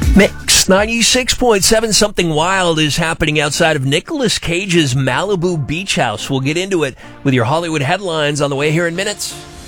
Mix 96.7. Something wild is happening outside of Nicolas Cage's Malibu Beach House. We'll get into it with your Hollywood headlines on the way here in minutes.